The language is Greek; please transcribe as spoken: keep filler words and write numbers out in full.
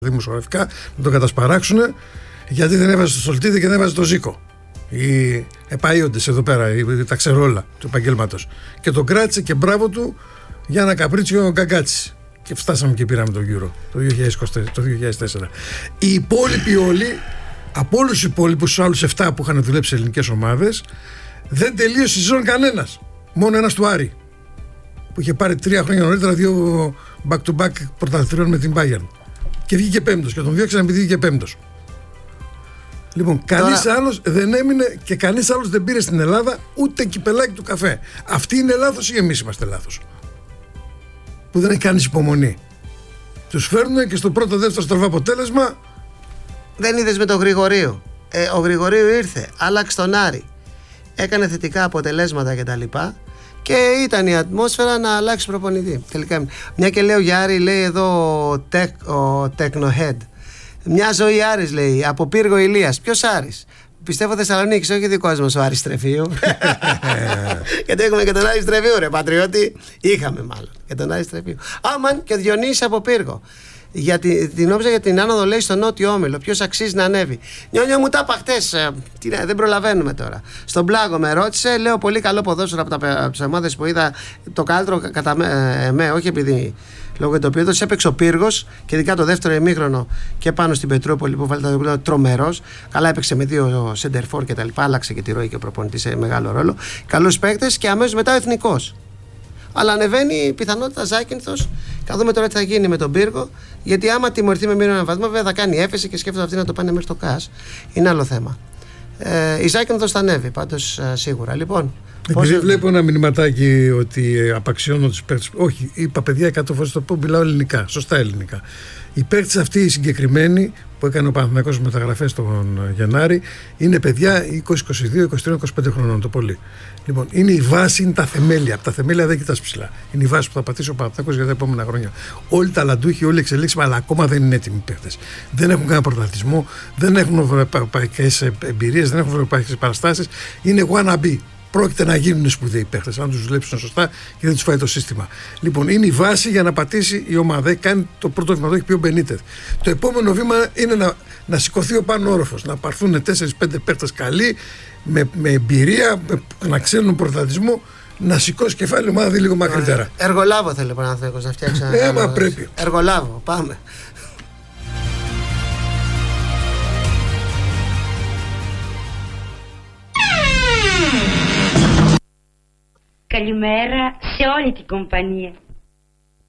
δημοσιογραφικά να τον κατασπαράξουν, γιατί δεν έβαζε το Στολτίδη και δεν έβαζε το Ζήκο. Οι επαΐοντες εδώ πέρα, τα ξερόλα του επαγγέλματος. Και τον κράτησε και μπράβο του για ένα καπρίτσιο γκαγκάτσι. Και φτάσαμε και πήραμε τον γύρο το δύο χιλιάδες τέσσερα. Οι υπόλοιποι όλοι, από όλους τους υπόλοιπους, τους άλλους εφτά που είχαν δουλέψει σε ελληνικές ομάδες, δεν τελείωσε η σεζόν κανένας. Μόνο ένας του Άρη, που είχε πάρει τρία χρόνια νωρίτερα δύο back-to-back πρωταθλητριών με την Bayern. Και βγήκε πέμπτος. Και τον διώξαν επειδή βγήκε πέμπτος. Λοιπόν, κανείς Τώρα... άλλος δεν έμεινε και κανείς άλλος δεν πήρε στην Ελλάδα ούτε κυπελάκι του καφέ. Αυτοί είναι λάθος ή εμείς είμαστε λάθος? Που δεν έχει κανείς υπομονή. Τους φέρνουν και στο πρώτο δεύτερο στραβό αποτέλεσμα. Δεν είδες με τον Γρηγορίου? Ε, ο Γρηγορίου ήρθε, άλλαξε τον Άρη, έκανε θετικά αποτελέσματα κτλ. Και ήταν η ατμόσφαιρα να αλλάξει προπονητή. Τελικά, μια και λέω για Άρη, λέει εδώ ο, τεκ, ο Technohead. Μια ζωή Άρης, λέει, από Πύργο Ηλίας. Ποιος Άρης? Πιστεύω Θεσσαλονίκης, όχι δικός μας ο Άρης Τρεφείου. Γιατί έχουμε και τον Άρη Τρεφείου, ρε πατριώτη. Είχαμε μάλλον και τον Άρη Τρεφείου. Άμαν και ο Διονύσης από Πύργο. Για την, την όψα για την άνοδο, λέει, στο νότιο όμιλο. Ποιος αξίζει να ανέβει? Νιόνιο μου τα είπα χτες. Ε, τι, ναι, δεν προλαβαίνουμε τώρα. Στον Πλάγο με ρώτησε, λέω πολύ καλό ποδόσφαιρο από τις ομάδες που είδα. Το καλύτερο κατά με, με όχι επειδή λόγω του οποίου έπαιξε ο Πύργος και ειδικά το δεύτερο ημίχρονο και πάνω στην Πετρούπολη που βάλει τα τρομερός. Καλά έπαιξε με δύο σεντερφόρ και τα λοιπά. Άλλαξε και τη ροή και ο προπονητής σε μεγάλο ρόλο. Καλούς παίκτες και αμέσως μετά ο εθνικός. Αλλά ανεβαίνει η πιθανότητα Ζάκυνθος. Θα δούμε τώρα τι θα γίνει με τον Πύργο. Γιατί άμα τιμωρηθεί με μείον ένα βαθμό, βέβαια θα κάνει έφεση και σκέφτονται αυτοί να το πάνε μέχρι το ΚΑΣ. Είναι άλλο θέμα. Ε, η Ζάκυνθος θα ανέβει πάντως ε, σίγουρα. Λοιπόν, επειδή πώς... βλέπω ένα μηνυματάκι ότι απαξιώνω τους παίκτες. Όχι, είπα παιδιά εκατό φορές το πω, μιλάω ελληνικά. Σωστά ελληνικά. Οι παίκτες αυτοί οι συγκεκριμένοι που έκανε ο Παναθηναϊκός μεταγραφές τον Γενάρη είναι παιδιά είκοσι, είκοσι δύο, είκοσι τρία, είκοσι πέντε χρονών το πολύ. Λοιπόν, είναι η βάση, είναι τα θεμέλια. Από τα θεμέλια δεν κοιτάς ψηλά. Είναι η βάση που θα πατήσει ο Παναθηναϊκός για τα επόμενα χρόνια. Όλοι τα ταλαντούχοι, όλοι εξελίξιμοι, αλλά ακόμα δεν είναι έτοιμοι παίκτες. Δεν έχουν κανένα πρωταθλητισμό, δεν έχουν ευρωπαϊκές εμπειρίες, δεν έχουν ευρωπαϊκές παραστάσεις. Είναι wannabe. Πρόκειται να γίνουν σπουδαίοι παίχτες, αν τους δουλέψουν σωστά και δεν τους φάει το σύστημα. Λοιπόν, είναι η βάση για να πατήσει η ομάδα. Κάνει το πρώτο βήμα, το έχει πει ο Μπενίτεθ. Το επόμενο βήμα είναι να, να σηκωθεί ο πάνω όροφος, να πάρθουν τέσσερα πέντε παίχτες καλοί, με, με εμπειρία, με, να ξέρουν πρωταθλητισμό, να σηκώσει κεφάλι η ομάδα δει λίγο μακρύτερα. Εργολάβο θέλει ο Παναθηναϊκός να φτιάξει ένα. Ε, μα πρέπει. Εργολάβο, πάμε. Καλημέρα σε όλη την κομπανία.